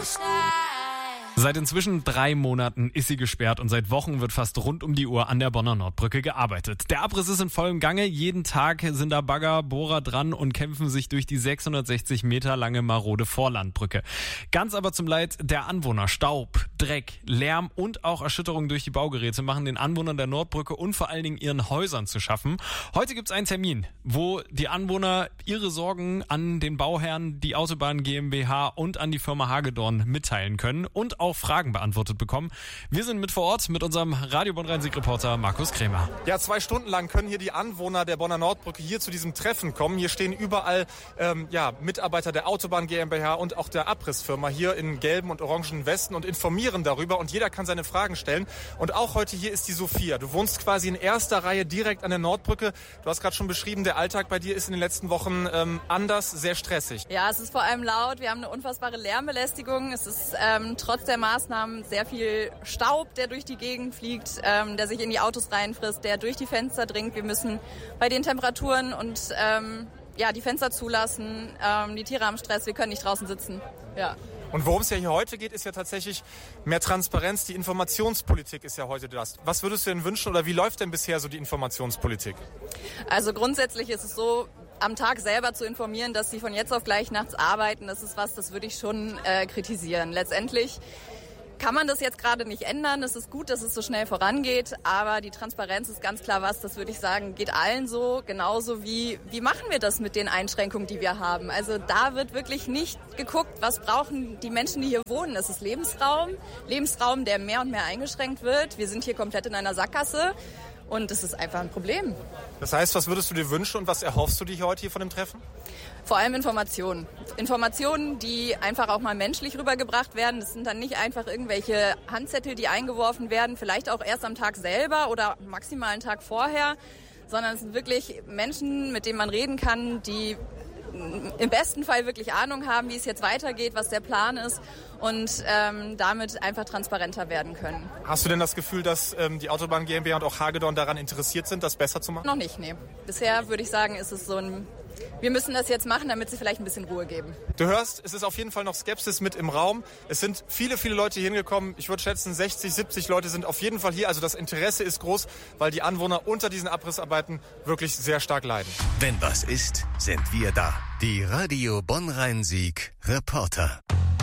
Seit inzwischen 3 Monaten ist sie gesperrt und seit Wochen wird fast rund um die Uhr an der Bonner Nordbrücke gearbeitet. Der Abriss ist in vollem Gange. Jeden Tag sind da Bagger, Bohrer dran und kämpfen sich durch die 660 Meter lange marode Vorlandbrücke. Ganz aber zum Leid der Anwohner. Staub, Dreck, Lärm und auch Erschütterungen durch die Baugeräte machen den Anwohnern der Nordbrücke und vor allen Dingen ihren Häusern zu schaffen. Heute gibt es einen Termin, wo die Anwohner ihre Sorgen an den Bauherrn, die Autobahn GmbH und an die Firma Hagedorn mitteilen können und auch Fragen beantwortet bekommen. Wir sind mit vor Ort mit unserem Radio Bonn-Rhein-Sieg-Reporter Markus Krämer. Ja, 2 Stunden lang können hier die Anwohner der Bonner Nordbrücke hier zu diesem Treffen kommen. Hier stehen überall Mitarbeiter der Autobahn GmbH und auch der Abrissfirma hier in gelben und orangen Westen und informieren darüber und jeder kann seine Fragen stellen. Und auch heute hier ist die Sophia. Du wohnst quasi in erster Reihe direkt an der Nordbrücke. Du hast gerade schon beschrieben, der Alltag bei dir ist in den letzten Wochen anders, sehr stressig. Ja, es ist vor allem laut. Wir haben eine unfassbare Lärmbelästigung. Es ist trotz der Maßnahmen sehr viel Staub, der durch die Gegend fliegt, der sich in die Autos reinfrisst, der durch die Fenster dringt. Wir müssen bei den Temperaturen und die Fenster zulassen. Die Tiere haben Stress, wir können nicht draußen sitzen. Ja. Und worum es ja hier heute geht, ist ja tatsächlich mehr Transparenz. Die Informationspolitik ist ja heute das. Was würdest du denn wünschen oder wie läuft denn bisher so die Informationspolitik? Also grundsätzlich ist es so, am Tag selber zu informieren, dass sie von jetzt auf gleich nachts arbeiten, das würde ich schon kritisieren. Letztendlich kann man das jetzt gerade nicht ändern. Es ist gut, dass es so schnell vorangeht, aber die Transparenz ist ganz klar das würde ich sagen, geht allen so. Genauso wie machen wir das mit den Einschränkungen, die wir haben. Also da wird wirklich nicht geguckt, was brauchen die Menschen, die hier wohnen. Es ist Lebensraum, der mehr und mehr eingeschränkt wird. Wir sind hier komplett in einer Sackgasse. Und das ist einfach ein Problem. Das heißt, was würdest du dir wünschen und was erhoffst du dir heute hier von dem Treffen? Vor allem Informationen. Informationen, die einfach auch mal menschlich rübergebracht werden. Das sind dann nicht einfach irgendwelche Handzettel, die eingeworfen werden, vielleicht auch erst am Tag selber oder maximal einen Tag vorher, sondern es sind wirklich Menschen, mit denen man reden kann, die im besten Fall wirklich Ahnung haben, wie es jetzt weitergeht, was der Plan ist und damit einfach transparenter werden können. Hast du denn das Gefühl, dass die Autobahn GmbH und auch Hagedorn daran interessiert sind, das besser zu machen? Noch nicht, nee. Bisher würde ich sagen, ist es wir müssen das jetzt machen, damit sie vielleicht ein bisschen Ruhe geben. Du hörst, es ist auf jeden Fall noch Skepsis mit im Raum. Es sind viele, viele Leute hier hingekommen. Ich würde schätzen, 60, 70 Leute sind auf jeden Fall hier. Also das Interesse ist groß, weil die Anwohner unter diesen Abrissarbeiten wirklich sehr stark leiden. Wenn was ist, sind wir da. Die Radio Bonn-Rhein-Sieg Reporter.